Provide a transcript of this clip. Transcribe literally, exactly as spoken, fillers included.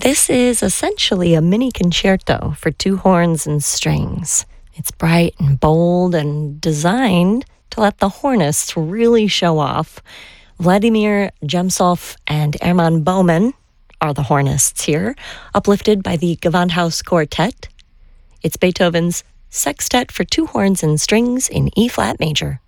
This is essentially a mini concerto for two horns and strings. It's bright and bold and designed to let the hornists really show off. Vladimir Jemsov and Herman Baumann are the hornists here, uplifted by the Gewandhaus Quartet. It's Beethoven's Sextet for two horns and strings in E-flat major.